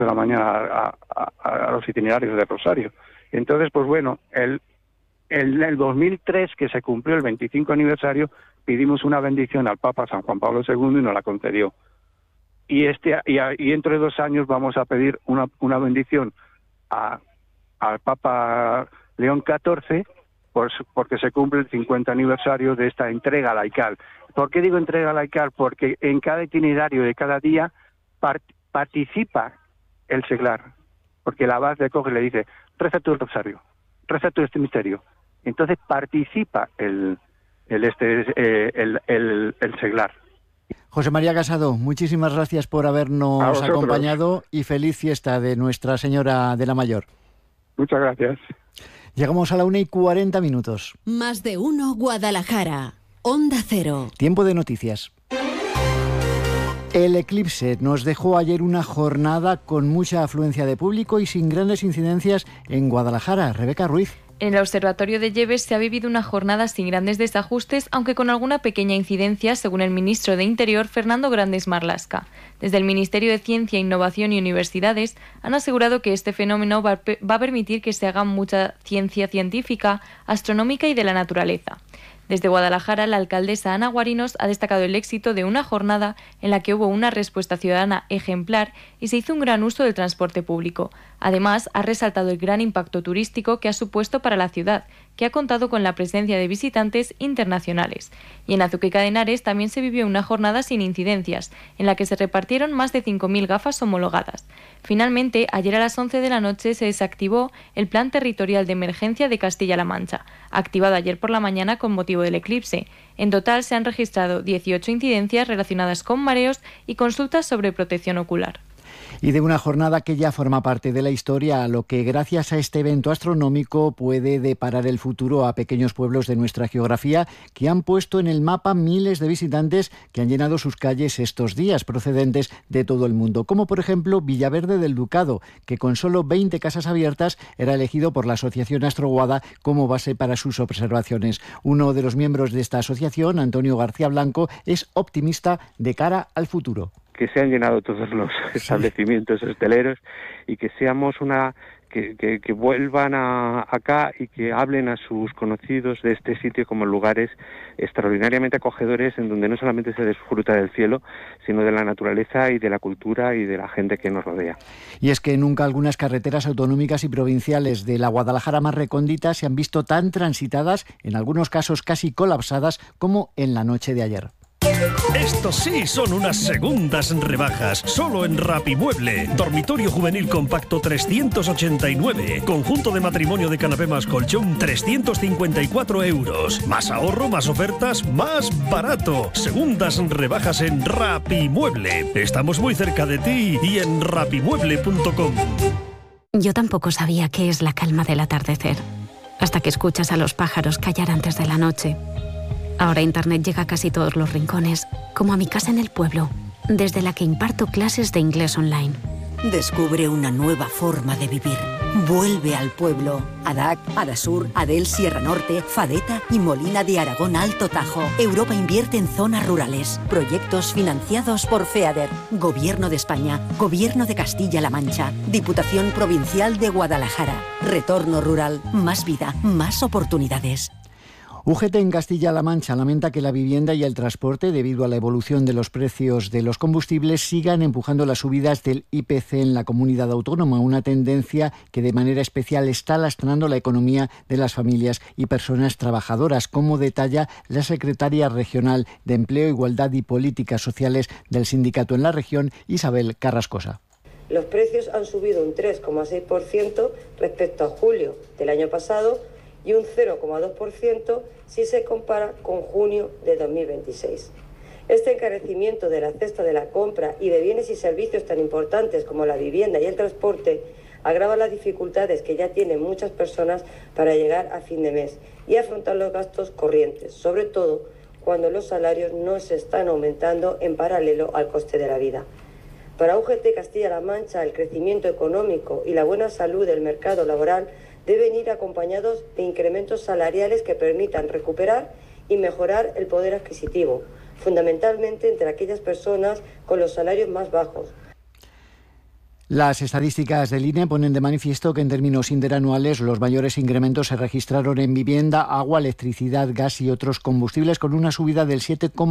de la mañana a los itinerarios de Rosario. Entonces, pues bueno, el 2003, que se cumplió el 25 aniversario, pedimos una bendición al Papa San Juan Pablo II y nos la concedió. Y dentro de 2 años vamos a pedir una bendición al Papa León XIV, porque se cumple el 50 aniversario de esta entrega laical. ¿Por qué digo entrega laical? Porque en cada itinerario de cada día participa el seglar, porque el abad le coge y le dice: reza tu rosario, reza tu este misterio. Entonces participa el seglar. José María Casado, muchísimas gracias por habernos acompañado y feliz fiesta de Nuestra Señora de la Mayor. Muchas gracias. Llegamos a la 1:40. Más de uno Guadalajara. Onda Cero. Tiempo de noticias. El eclipse nos dejó ayer una jornada con mucha afluencia de público y sin grandes incidencias en Guadalajara. Rebeca Ruiz. En el Observatorio de Lleves se ha vivido una jornada sin grandes desajustes, aunque con alguna pequeña incidencia, según el ministro de Interior, Fernando Grandes Marlaska. Desde el Ministerio de Ciencia, Innovación y Universidades han asegurado que este fenómeno va a permitir que se haga mucha ciencia científica, astronómica y de la naturaleza. Desde Guadalajara, la alcaldesa Ana Guarinos ha destacado el éxito de una jornada en la que hubo una respuesta ciudadana ejemplar y se hizo un gran uso del transporte público. Además, ha resaltado el gran impacto turístico que ha supuesto para la ciudad, que ha contado con la presencia de visitantes internacionales. Y en Azuqueca de Henares también se vivió una jornada sin incidencias, en la que se repartieron más de 5.000 gafas homologadas. Finalmente, ayer a las 11 de la noche se desactivó el Plan Territorial de Emergencia de Castilla-La Mancha, activado ayer por la mañana con motivo del eclipse. En total se han registrado 18 incidencias relacionadas con mareos y consultas sobre protección ocular. Y de una jornada que ya forma parte de la historia, a lo que gracias a este evento astronómico puede deparar el futuro a pequeños pueblos de nuestra geografía que han puesto en el mapa miles de visitantes que han llenado sus calles estos días, procedentes de todo el mundo, como por ejemplo Villaverde del Ducado, que con solo 20 casas abiertas era elegido por la Asociación Astroguada como base para sus observaciones. Uno de los miembros de esta asociación, Antonio García Blanco, es optimista de cara al futuro. Que se han llenado todos los establecimientos hosteleros y que seamos que vuelvan acá y que hablen a sus conocidos de este sitio como lugares extraordinariamente acogedores en donde no solamente se disfruta del cielo, sino de la naturaleza y de la cultura y de la gente que nos rodea. Y es que nunca algunas carreteras autonómicas y provinciales de la Guadalajara más recóndita se han visto tan transitadas, en algunos casos casi colapsadas, como en la noche de ayer. Estos sí son unas segundas rebajas, solo en Rapimueble. Dormitorio juvenil compacto 389. Conjunto de matrimonio de canapé más colchón 354 euros. Más ahorro, más ofertas, más barato. Segundas rebajas en Rapimueble. Estamos muy cerca de ti y en rapimueble.com. Yo tampoco sabía qué es la calma del atardecer, hasta que escuchas a los pájaros callar antes de la noche. Ahora Internet llega a casi todos los rincones, como a mi casa en el pueblo, desde la que imparto clases de inglés online. Descubre una nueva forma de vivir. Vuelve al pueblo. Adac, Adasur, Adel, Sierra Norte, Fadeta y Molina de Aragón Alto Tajo. Europa invierte en zonas rurales. Proyectos financiados por FEADER. Gobierno de España. Gobierno de Castilla-La Mancha. Diputación Provincial de Guadalajara. Retorno rural. Más vida. Más oportunidades. UGT en Castilla-La Mancha lamenta que la vivienda y el transporte, debido a la evolución de los precios de los combustibles, sigan empujando las subidas del IPC en la comunidad autónoma, una tendencia que de manera especial está lastrando la economía de las familias y personas trabajadoras, como detalla la secretaria regional de Empleo, Igualdad y Políticas Sociales del sindicato en la región, Isabel Carrascosa. Los precios han subido un 3,6% respecto a julio del año pasado, y un 0,2% si se compara con junio de 2026. Este encarecimiento de la cesta de la compra y de bienes y servicios tan importantes como la vivienda y el transporte agrava las dificultades que ya tienen muchas personas para llegar a fin de mes y afrontar los gastos corrientes, sobre todo cuando los salarios no se están aumentando en paralelo al coste de la vida. Para UGT Castilla-La Mancha, el crecimiento económico y la buena salud del mercado laboral deben ir acompañados de incrementos salariales que permitan recuperar y mejorar el poder adquisitivo, fundamentalmente entre aquellas personas con los salarios más bajos. Las estadísticas del INE ponen de manifiesto que en términos interanuales los mayores incrementos se registraron en vivienda, agua, electricidad, gas y otros combustibles, con una subida del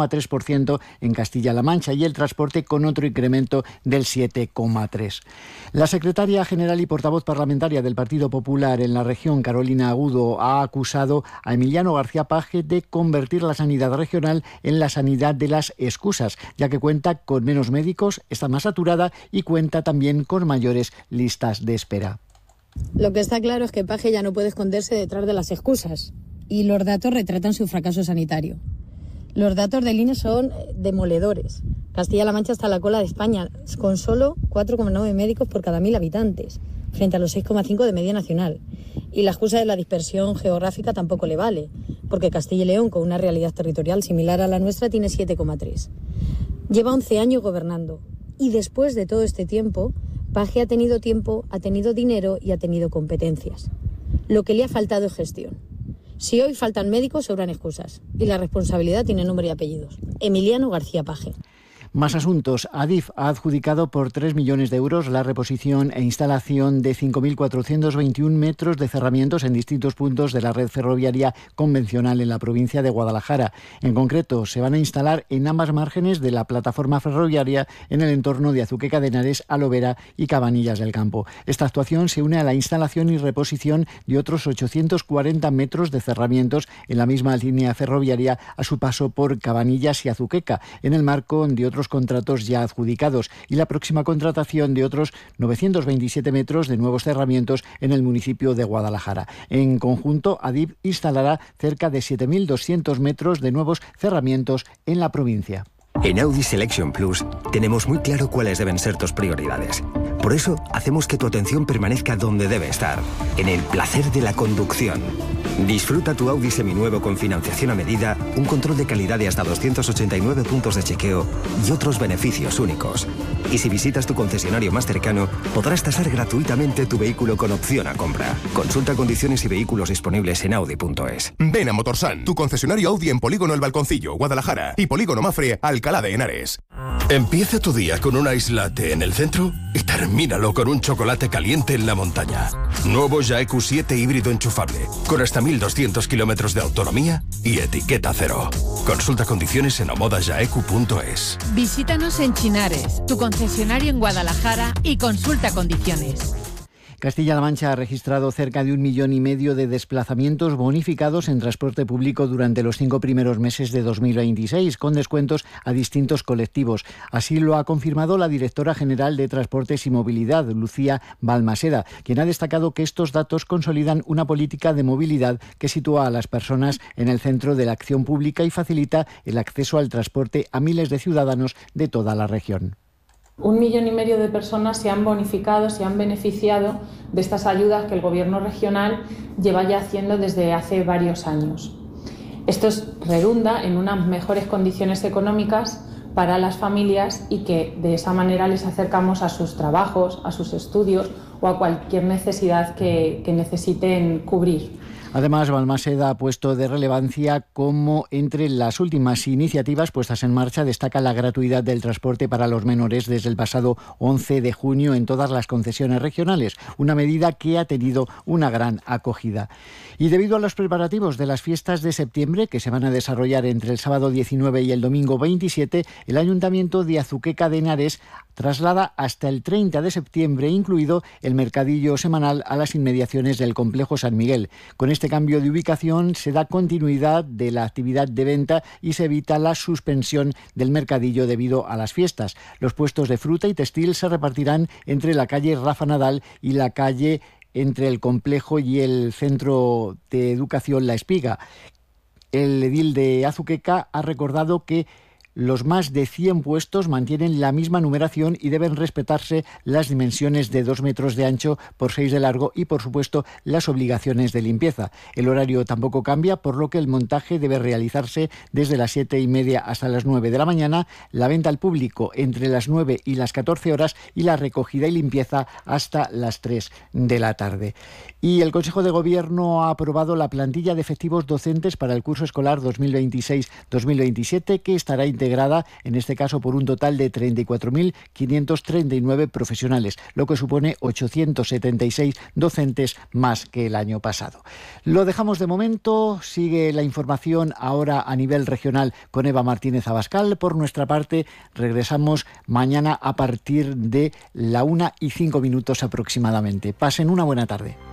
7,3% en Castilla-La Mancha y el transporte con otro incremento del 7,3%. La secretaria general y portavoz parlamentaria del Partido Popular en la región, Carolina Agudo, ha acusado a Emiliano García Paje de convertir la sanidad regional en la sanidad de las excusas, ya que cuenta con menos médicos, está más saturada y cuenta también con mayores listas de espera. Lo que está claro es que Paje ya no puede esconderse detrás de las excusas y los datos retratan su fracaso sanitario. Los datos del INE son demoledores. Castilla-La Mancha está a la cola de España, con solo 4,9 médicos por cada 1.000 habitantes, frente a los 6,5 de media nacional. Y la excusa de la dispersión geográfica tampoco le vale, porque Castilla y León, con una realidad territorial similar a la nuestra, tiene 7,3. Lleva 11 años gobernando y después de todo este tiempo, Paje ha tenido tiempo, ha tenido dinero y ha tenido competencias. Lo que le ha faltado es gestión. Si hoy faltan médicos, sobran excusas. Y la responsabilidad tiene nombre y apellidos. Emiliano García Paje. Más asuntos. Adif ha adjudicado por 3 millones de euros la reposición e instalación de 5.421 metros de cerramientos en distintos puntos de la red ferroviaria convencional en la provincia de Guadalajara. En concreto, se van a instalar en ambas márgenes de la plataforma ferroviaria en el entorno de Azuqueca de Henares, Alovera y Cabanillas del Campo. Esta actuación se une a la instalación y reposición de otros 840 metros de cerramientos en la misma línea ferroviaria a su paso por Cabanillas y Azuqueca, en el marco de otros contratos ya adjudicados y la próxima contratación de otros 927 metros de nuevos cerramientos en el municipio de Guadalajara. En conjunto, Adif instalará cerca de 7.200 metros de nuevos cerramientos en la provincia. En Audi Selection Plus tenemos muy claro cuáles deben ser tus prioridades. Por eso hacemos que tu atención permanezca donde debe estar, en el placer de la conducción. Disfruta tu Audi seminuevo con financiación a medida, un control de calidad de hasta 289 puntos de chequeo y otros beneficios únicos. Y si visitas tu concesionario más cercano, podrás tasar gratuitamente tu vehículo con opción a compra. Consulta condiciones y vehículos disponibles en Audi.es. Ven a Motorsan, tu concesionario Audi en Polígono El Balconcillo, Guadalajara, y Polígono Mafre, Alcalá de Henares. Empieza tu día con un ice latte en el centro y termínalo con un chocolate caliente en la montaña. Nuevo Jaeku 7 híbrido enchufable, con hasta 1.200 kilómetros de autonomía y etiqueta cero. Consulta condiciones en omodajaeku.es. Visítanos en Chinares, tu concesionario en Guadalajara, y consulta condiciones. Castilla-La Mancha ha registrado cerca de 1,5 millones de desplazamientos bonificados en transporte público durante los 5 primeros meses de 2026, con descuentos a distintos colectivos. Así lo ha confirmado la directora general de Transportes y Movilidad, Lucía Balmaseda, quien ha destacado que estos datos consolidan una política de movilidad que sitúa a las personas en el centro de la acción pública y facilita el acceso al transporte a miles de ciudadanos de toda la región. 1,5 millones de personas se han bonificado, se han beneficiado de estas ayudas que el Gobierno regional lleva ya haciendo desde hace varios años. Esto redunda en unas mejores condiciones económicas para las familias y que de esa manera les acercamos a sus trabajos, a sus estudios o a cualquier necesidad que necesiten cubrir. Además, Balmaseda ha puesto de relevancia cómo entre las últimas iniciativas puestas en marcha destaca la gratuidad del transporte para los menores desde el pasado 11 de junio en todas las concesiones regionales, una medida que ha tenido una gran acogida. Y debido a los preparativos de las fiestas de septiembre, que se van a desarrollar entre el sábado 19 y el domingo 27, el Ayuntamiento de Azuqueca de Henares traslada hasta el 30 de septiembre, incluido el mercadillo semanal, a las inmediaciones del complejo San Miguel. Con este cambio de ubicación se da continuidad de la actividad de venta y se evita la suspensión del mercadillo debido a las fiestas. Los puestos de fruta y textil se repartirán entre la calle Rafa Nadal y la calle entre el complejo y el Centro de Educación La Espiga. El edil de Azuqueca ha recordado que los más de 100 puestos mantienen la misma numeración y deben respetarse las dimensiones de 2 metros de ancho por 6 de largo y, por supuesto, las obligaciones de limpieza. El horario tampoco cambia, por lo que el montaje debe realizarse desde las 7:30 hasta las 9 de la mañana, la venta al público entre las 9 y las 14 horas y la recogida y limpieza hasta las 3 de la tarde. Y el Consejo de Gobierno ha aprobado la plantilla de efectivos docentes para el curso escolar 2026-2027, que estará integrada integrada, en este caso por un total de 34.539 profesionales, lo que supone 876 docentes más que el año pasado. Lo dejamos de momento, sigue la información ahora a nivel regional con Eva Martínez Abascal. Por nuestra parte, regresamos mañana a partir de la 1:05 aproximadamente. Pasen una buena tarde.